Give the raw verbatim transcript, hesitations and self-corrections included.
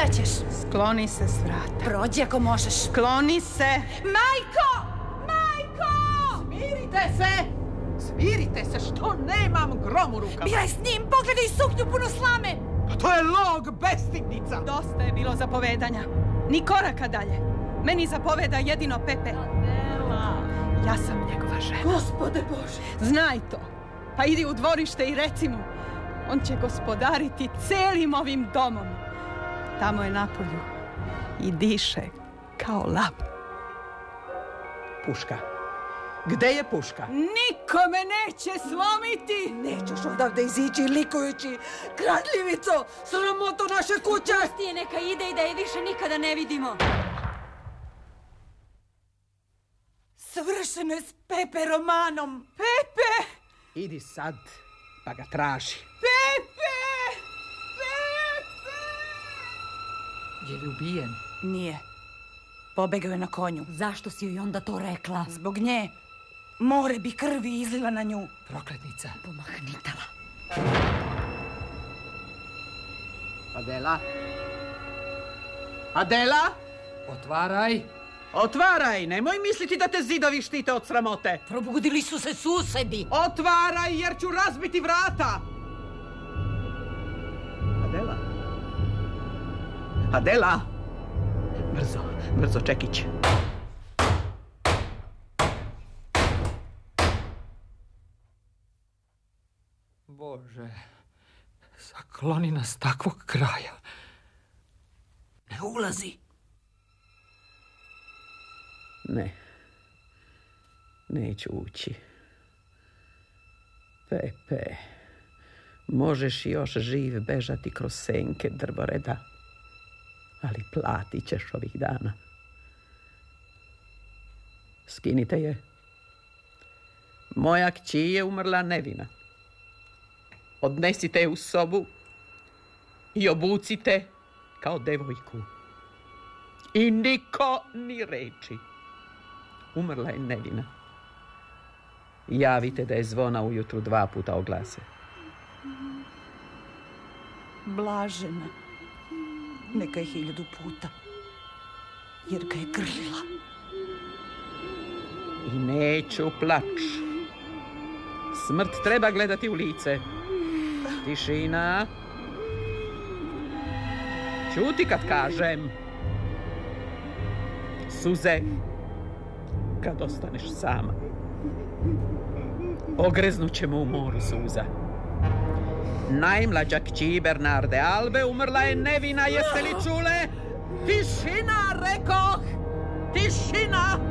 ćeš? Skloni se s vrata. Prođi ako možeš. Skloni se. Majko! Majko! Smirite se! Smirite se, što nemam grom u rukama. Biraj s njim, pogledaj suknju puno slame. Pa to je log, bestignica. Dosta je bilo zapovedanja. Ni koraka dalje. Meni zapoveda jedino Pepe. Adela. Ja sam njegova žena. Gospode Bože. Znaj to. Pa idi u dvorište i reci mu. On će gospodariti celim ovim domom. Tamo je napolju. I diše kao lav. Puška. Gde je puška? Niko me neće slomiti. Nećeš odavde izići likujući. Kradljivico, sramoto naše kuće. Pusti je, neka ide i da je više nikada ne vidimo. Svršeno je s Pepe romanom. Pepe! Idi sad, pa ga traži. Pepe! Pepe! Je li ubijen? Nije. Pobegao je na konju. Zašto si joj onda to rekla? Zbog nje. More bi krvi izlila na nju. Prokletnica. Pomahnitala. Adela? Adela? Otvaraj. Otvaraj, nemoj misliti da te zidovi štite od sramote. Probudili su se susedi. Otvaraj, jer ću razbiti vrata. Adela? Adela? Brzo, brzo, čekić. Bože, sakloni nas takvog kraja. Ne ulazi. Ne, neću ući. Pepe, možeš još živ bežati kroz senke drvoreda, ali platit ćeš ovih dana. Skinite je. Moja kći je umrla nevina. Odnesite je u sobu i obucite kao devojku. I niko ni reči. Umrla je nevina. Javite da je zvona ujutru dva puta oglase. Blažena. Neka je hiljadu puta. Jer ga je grlila. I neću plač. Smrt treba gledati u lice. Tišina. Ćuti kad kažem. Suze. Kad ostaneš sama. Ogreznut ćemo u moru suza. Najmlađa kći Bernarde Albe umrla je nevina, jeste li čule? Tišina, rekoh! Tišina!